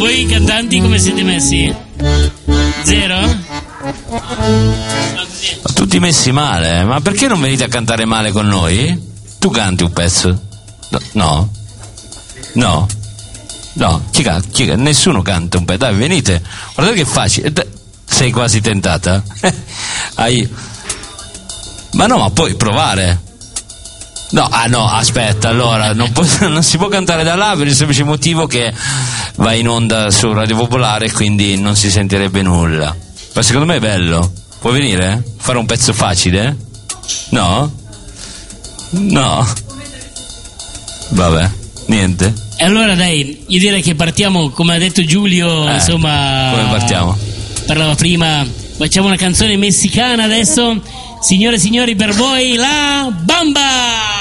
voi cantanti come siete messi? Zero? Tutti messi male, ma perché non venite a cantare male con noi? Tu canti un pezzo? No? No? No, nessuno canta un pezzo, dai, venite, guardate che è facile. Sei quasi tentata? Ma no, ma puoi provare. No, aspetta, allora non si può cantare da là per il semplice motivo che va in onda su Radio Popolare, quindi non si sentirebbe nulla. Ma secondo me è bello. Puoi venire? Fare un pezzo facile? No? No. Vabbè, niente. E allora dai, io direi che partiamo, come ha detto Giulio, insomma. Come partiamo? Parlava prima, facciamo una canzone messicana adesso. Signore e signori, per voi la Bamba!